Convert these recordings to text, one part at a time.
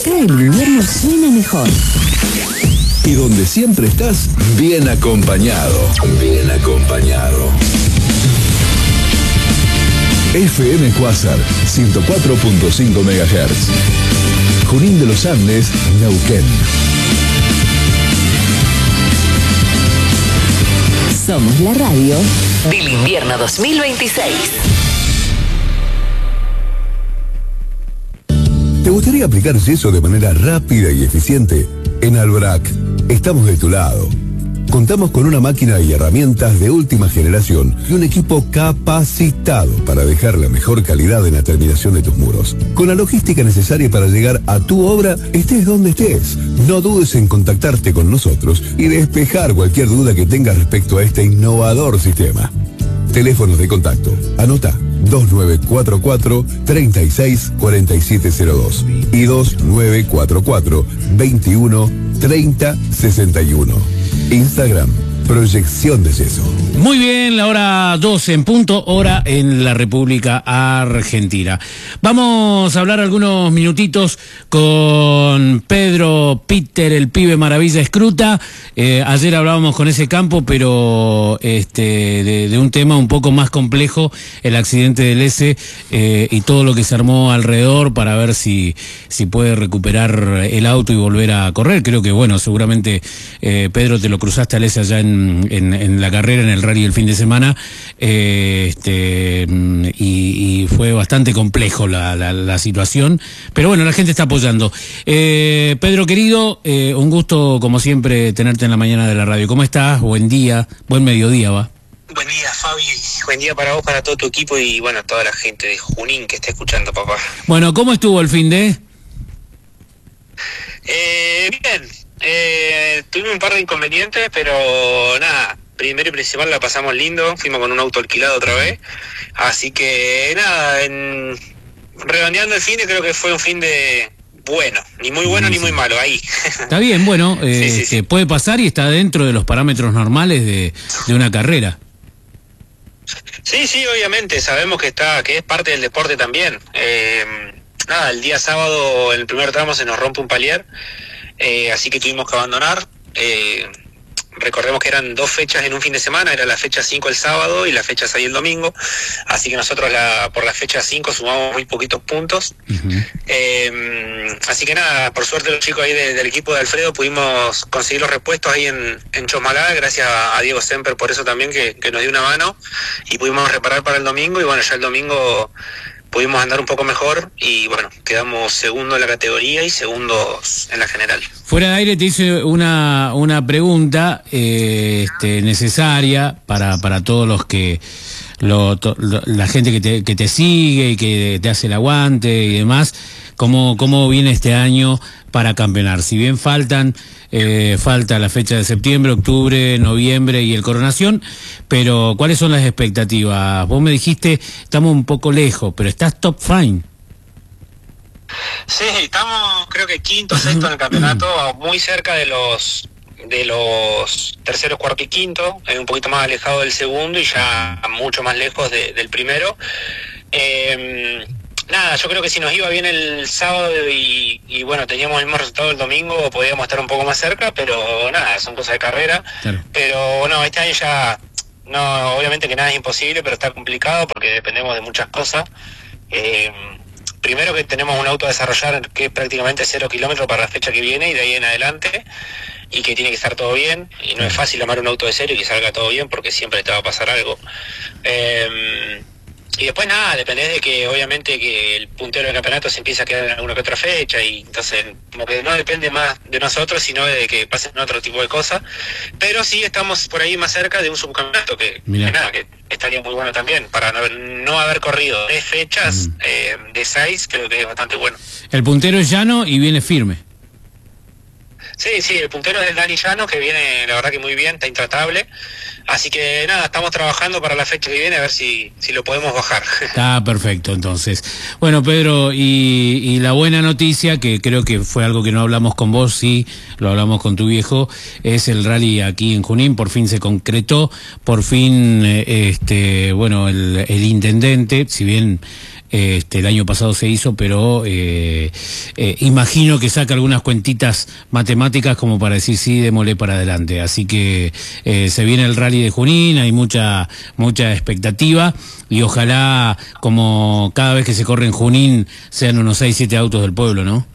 Acá el invierno suena mejor. Y donde siempre estás, bien acompañado. Bien acompañado. FM Quasar, 104.5 MHz. Junín de los Andes, Neuquén. Somos la radio del invierno 2026. ¿Te gustaría aplicar yeso de manera rápida y eficiente? En Albrac estamos de tu lado. Contamos con una máquina y herramientas de última generación y un equipo capacitado para dejar la mejor calidad en la terminación de tus muros. Con la logística necesaria para llegar a tu obra, estés donde estés. No dudes en contactarte con nosotros y despejar cualquier duda que tengas respecto a este innovador sistema. Teléfonos de contacto. Anota 2944-364702 y 2944-213061. Instagram, Proyección de Yeso. Muy bien, la hora 12 en punto, hora en la República Argentina. Vamos a hablar algunos minutitos con Pedro Peter, el pibe maravilla escruta. Ayer hablábamos con ese campo, pero de un tema un poco más complejo, el accidente del S y todo lo que se armó alrededor para ver si puede recuperar el auto y volver a correr. Creo que, bueno, seguramente, Pedro, te lo cruzaste al S allá en la carrera, en el rally el fin de semana, y fue bastante complejo la situación, pero bueno, la gente está apoyando. Pedro querido, un gusto como siempre tenerte en la mañana de la radio. ¿Cómo estás? Buen día, buen mediodía, va. Buen día, Fabi, buen día para vos, para todo tu equipo y bueno, toda la gente de Junín que está escuchando, papá. Bueno, ¿cómo estuvo el fin de? Bien. Tuvimos un par de inconvenientes, pero nada, primero y principal la pasamos lindo, fuimos con un auto alquilado otra vez, así que nada, redondeando el fin de, creo que fue un fin de bueno, ni muy bueno ni muy malo, ahí. Está bien, bueno, sí. Puede pasar y está dentro de los parámetros normales de una carrera. Sí, obviamente, sabemos que es parte del deporte también. Nada, el día sábado, en el primer tramo se nos rompe un palier. Así que tuvimos que abandonar. Recordemos que eran 2 fechas en un fin de semana, era la fecha 5 el sábado y la fecha 6 el domingo, así que nosotros por la fecha 5 sumamos muy poquitos puntos. Así que nada, por suerte los chicos ahí del equipo de Alfredo pudimos conseguir los repuestos ahí en Chosmalal, gracias a Diego Semper por eso también que nos dio una mano y pudimos reparar para el domingo y bueno, ya el domingo pudimos andar un poco mejor y bueno, quedamos segundo en la categoría y segundos en la general. Fuera de aire te hice una pregunta necesaria para todos los que la gente que te sigue y que te hace el aguante y demás. ¿Cómo viene este año para campeonar? Si bien falta la fecha de septiembre, octubre, noviembre y el Coronación, pero ¿cuáles son las expectativas? Vos me dijiste, estamos un poco lejos, pero estás top 5. Sí, estamos creo que quinto, sexto en el campeonato, muy cerca de los terceros, cuarto y quinto, un poquito más alejado del segundo y ya mucho más lejos del primero. Nada, yo creo que si nos iba bien el sábado y bueno, teníamos el mismo resultado el domingo, podíamos estar un poco más cerca, pero nada, son cosas de carrera. Claro. Pero bueno, este año ya, no, obviamente que nada es imposible, pero está complicado porque dependemos de muchas cosas. Primero que tenemos un auto a desarrollar que es prácticamente 0 kilómetros para la fecha que viene y de ahí en adelante, y que tiene que estar todo bien, y no es fácil armar un auto de cero y que salga todo bien porque siempre te va a pasar algo. Y después nada, depende de que obviamente que el puntero del campeonato se empieza a quedar en alguna que otra fecha y entonces como que no depende más de nosotros sino de que pasen otro tipo de cosas, pero sí estamos por ahí más cerca de un subcampeonato que estaría muy bueno también para no haber corrido 3 fechas de 6, creo que es bastante bueno. El puntero es llano y viene firme. Sí, el puntero es el Dani Llano, que viene la verdad que muy bien, está intratable. Así que nada, estamos trabajando para la fecha que viene a ver si lo podemos bajar. Está perfecto, entonces. Bueno, Pedro, y la buena noticia, que creo que fue algo que no hablamos con vos, sí, lo hablamos con tu viejo, es el rally aquí en Junín, por fin se concretó, por fin, bueno, el intendente, si bien el año pasado se hizo, pero imagino que saca algunas cuentitas matemáticas como para decir sí, démosle para adelante. Así que se viene el Rally de Junín, hay mucha expectativa, y ojalá, como cada vez que se corre en Junín, sean unos 6, 7 autos del pueblo, ¿no?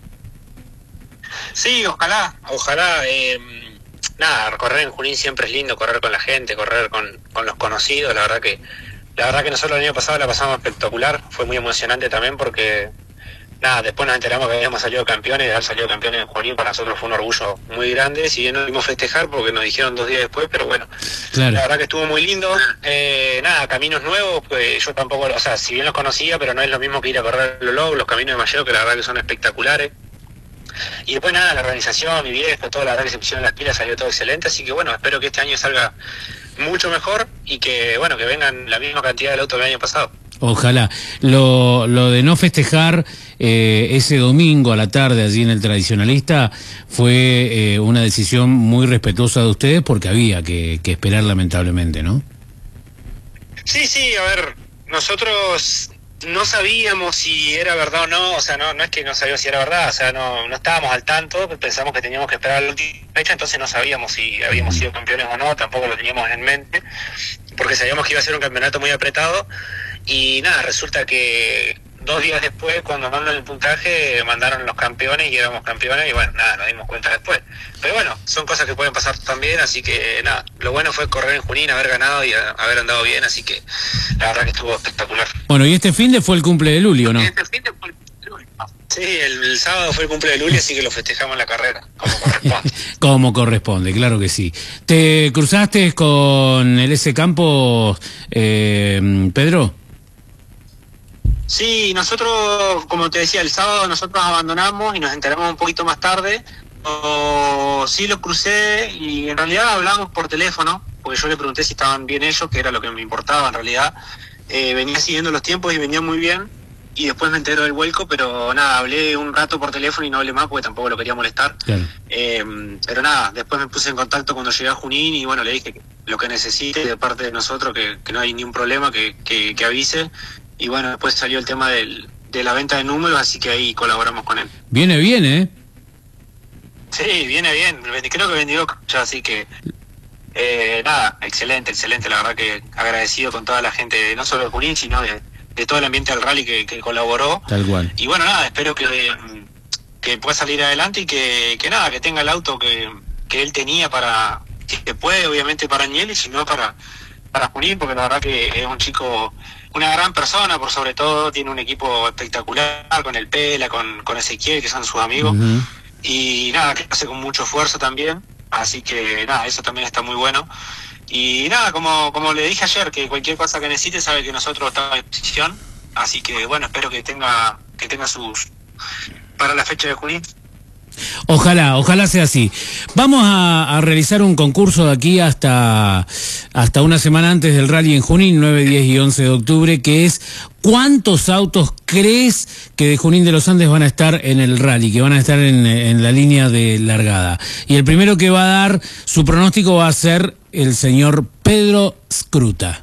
Sí, ojalá. Nada, correr en Junín siempre es lindo, correr con la gente, correr con los conocidos. La verdad que nosotros el año pasado la pasamos espectacular, fue muy emocionante también porque nada, después nos enteramos que habíamos salido campeones, y haber salido campeones en Junín para nosotros fue un orgullo muy grande. Si bien no pudimos festejar porque nos dijeron 2 días después, pero bueno, claro. La verdad que estuvo muy lindo. Nada, caminos nuevos, pues yo tampoco, o sea, si bien los conocía, pero no es lo mismo que ir a correr los caminos de Malleo, que la verdad que son espectaculares. Y después nada, la organización, mi viejo, toda la verdad que se pusieron las pilas, salió todo excelente, así que bueno, espero que este año salga mucho mejor y que bueno, que vengan la misma cantidad de autos del año pasado. Ojalá. Lo de no festejar ese domingo a la tarde allí en el Tradicionalista fue una decisión muy respetuosa de ustedes, porque había que esperar lamentablemente, ¿no? Sí, a ver, nosotros no sabíamos si era verdad o no, o sea, no es que no sabíamos si era verdad, o sea, no estábamos al tanto, pensamos que teníamos que esperar la última fecha, entonces no sabíamos si habíamos sido campeones o no, tampoco lo teníamos en mente, porque sabíamos que iba a ser un campeonato muy apretado, y nada, resulta que 2 días después, cuando mandan el puntaje, mandaron los campeones y éramos campeones, y bueno, nada, nos dimos cuenta después. Pero bueno, son cosas que pueden pasar también, así que nada, lo bueno fue correr en Junín, haber ganado y haber andado bien, así que la verdad que estuvo espectacular. Bueno, y este finde fue el cumple de Luli, ¿o no? Sí, el sábado fue el cumple de Luli, así que lo festejamos en la carrera, como corresponde. Como corresponde, claro que sí. ¿Te cruzaste con el S Campos, Pedro? Sí, nosotros, como te decía, el sábado nosotros abandonamos y nos enteramos un poquito más tarde. Sí los crucé y en realidad hablamos por teléfono, porque yo le pregunté si estaban bien ellos, que era lo que me importaba en realidad. Venía siguiendo los tiempos y venía muy bien, y después me entero del vuelco, pero nada, hablé un rato por teléfono y no hablé más porque tampoco lo quería molestar. Claro. Pero nada, después me puse en contacto cuando llegué a Junín y bueno, le dije que lo que necesite de parte de nosotros, que no hay ningún problema, que avise. Y bueno, después salió el tema de la venta de números, así que ahí colaboramos con él. Viene bien, ¿eh? Sí, viene bien. Creo que vendió ya, así que nada, excelente. La verdad que agradecido con toda la gente, no solo de Junín, sino de todo el ambiente del rally que colaboró. Tal cual. Y bueno, nada, espero que pueda salir adelante y que nada, que tenga el auto que él tenía para, que puede obviamente para Agnelli, sino para Junín, porque la verdad que es un chico, una gran persona, por sobre todo, tiene un equipo espectacular con el Pela, con Ezequiel, que son sus amigos, y nada, que hace con mucho esfuerzo también, así que nada, eso también está muy bueno. Y nada, como le dije ayer, que cualquier cosa que necesite sabe que nosotros estamos a disposición, así que bueno, espero que tenga sus para la fecha de Junín. Ojalá sea así. Vamos a realizar un concurso de aquí hasta una semana antes del rally en Junín, 9, 10 y 11 de octubre, que es: ¿cuántos autos crees que de Junín de los Andes van a estar en el rally, que van a estar en la línea de largada? Y el primero que va a dar su pronóstico va a ser el señor Pedro Scruta.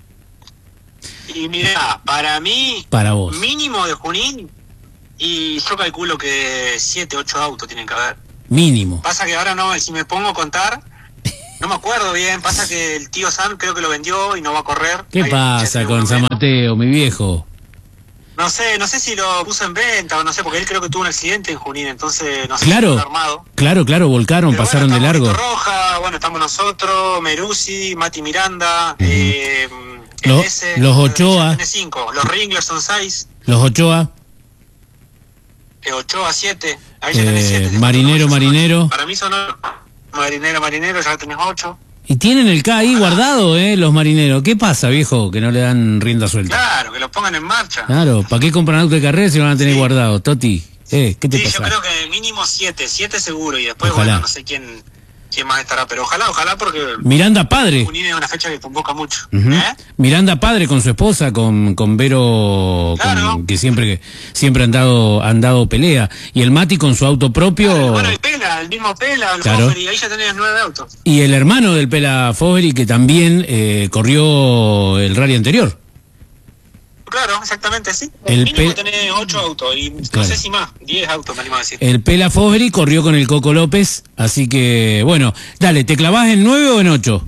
Y mira, para mí, para vos, mínimo de Junín, y yo calculo que 7, 8 autos tienen que haber. Mínimo. Pasa que ahora no, si me pongo a contar, no me acuerdo bien. Pasa que el tío Sam creo que lo vendió y no va a correr. ¿Qué pasa con San Mateo, mi viejo? No sé si lo puso en venta o no sé, porque él creo que tuvo un accidente en Junín, entonces no sé claro, si está armado. Claro, volcaron, pero pasaron bueno, de largo. Roja, bueno, estamos nosotros, Meruzzi, Mati Miranda, los Ochoa. Tiene 5, los Ringler son 6. Los Ochoa. 8 a 7, ahí ya tenés 7. Marinero. Para mí son Marinero, ya tenés 8. Y tienen el K ahí guardado, los marineros. ¿Qué pasa, viejo, que no le dan rienda suelta? Claro, que los pongan en marcha. Claro, ¿para qué compran auto de carrera si van a tener guardado? Toti, ¿qué te pasa? Yo creo que mínimo 7 seguro, y después, ojalá. Bueno, no sé quién más estará, pero ojalá porque... Miranda padre. Junín es una fecha que convoca mucho. Miranda padre con su esposa, con Vero, claro. Que siempre han dado pelea. Y el Mati con su auto propio. Claro, bueno, el mismo Pela, el claro. Fosbury, ahí ya tenés 9 autos. Y el hermano del Pela Fosbury, que también corrió el rally anterior. Claro, exactamente, sí. El mínimo tenés 8 autos y claro, no sé si más, 10 autos me animo a decir. El Pela Fosbury corrió con el Coco López, así que, bueno, dale, ¿te clavás en 9 o en 8?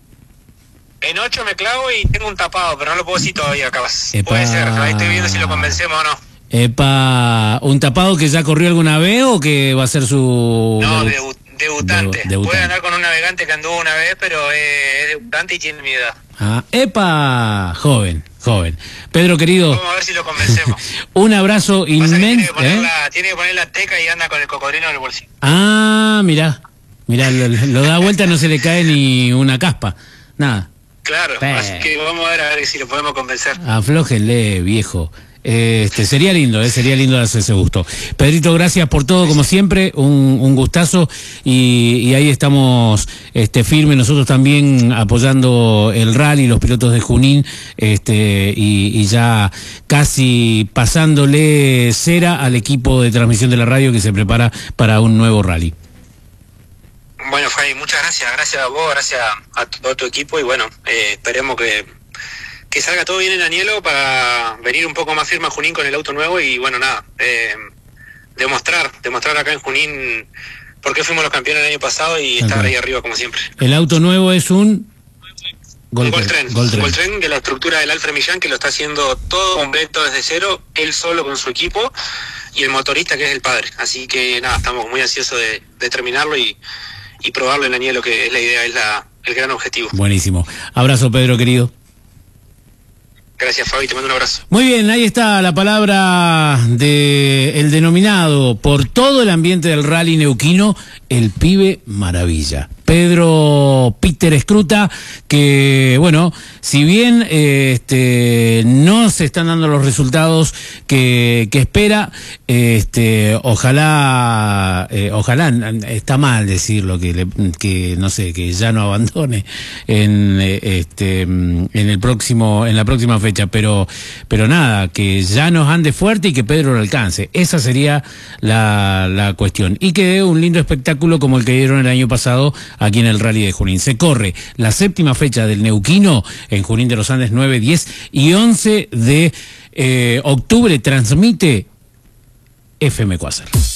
En 8 me clavo y tengo un tapado, pero no lo puedo decir todavía, capaz. Epa. Puede ser, ahí estoy viendo si lo convencemos o no. Epa, ¿un tapado que ya corrió alguna vez o que va a ser su... No, debutante. Debutante. Puede andar con un navegante que anduvo una vez, pero es debutante y tiene mi edad. Ah, epa, joven. Pedro, querido. Vamos a ver si lo convencemos. Un abrazo inmenso. Tiene que poner la teca y anda con el cocodrilo en el bolsillo. Ah, mirá, lo da vuelta, no se le cae ni una caspa, nada. Claro, así que vamos a ver si lo podemos convencer. Aflójenle, viejo. Sería lindo darse ese gusto. Pedrito, gracias por todo, como siempre, un gustazo, y ahí estamos firmes, nosotros también apoyando el rally, los pilotos de Junín, y ya casi pasándole cera al equipo de transmisión de la radio que se prepara para un nuevo rally. Bueno, Fabi, muchas gracias a vos, gracias a todo tu equipo, y bueno, esperemos que salga todo bien en Anielo para venir un poco más firme a Junín con el auto nuevo y bueno, nada, demostrar acá en Junín por qué fuimos los campeones el año pasado y estar ahí arriba como siempre. El auto nuevo es un Goldtren, que la estructura del Alfred Millán, que lo está haciendo todo completo desde cero, él solo con su equipo, y el motorista que es el padre, así que nada, estamos muy ansiosos de terminarlo y probarlo en Anielo, que es la idea, es el gran objetivo. Buenísimo. Abrazo, Pedro, querido. Gracias, Fabi, te mando un abrazo. Muy bien, ahí está la palabra del denominado por todo el ambiente del rally neuquino, el pibe maravilla. Pedro Peter Escruta, que bueno, si bien no se están dando los resultados que espera, ojalá, está mal decirlo, que no sé, que ya no abandone en la próxima fecha, pero nada, que ya nos ande fuerte y que Pedro lo alcance. Esa sería la cuestión, y que dé un lindo espectáculo como el que dieron el año pasado aquí en el Rally de Junín. Se corre la 7ª fecha del Neuquino en Junín de los Andes, 9, 10 y 11 de octubre. Transmite FM Cuásar.